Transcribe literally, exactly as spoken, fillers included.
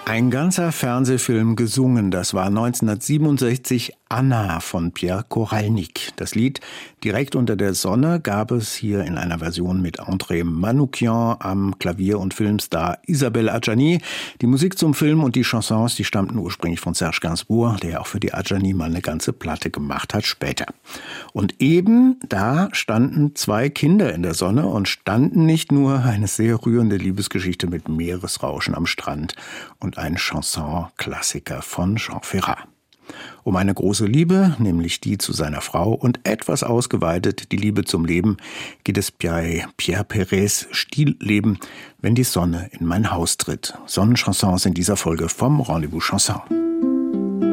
Ein ganzer Fernsehfilm gesungen, das war neunzehnhundertsiebenundsechzig Anna von Pierre Koralnik. Das Lied Direkt unter der Sonne gab es hier in einer Version mit André Manoukian am Klavier und Filmstar Isabelle Adjani. Die Musik zum Film und die Chansons, die stammten ursprünglich von Serge Gainsbourg, der auch für die Adjani mal eine ganze Platte gemacht hat später. Und eben da standen zwei Kinder in der Sonne und standen nicht nur eine sehr rührende Liebesgeschichte mit Meeresrauschen am Strand und ein Chanson-Klassiker von Jean Ferrat. Um eine große Liebe, nämlich die zu seiner Frau und etwas ausgeweitet die Liebe zum Leben, geht es bei Pierre Perez Stillleben, wenn die Sonne in mein Haus tritt. Sonnenchansons in dieser Folge vom Rendezvous Chanson.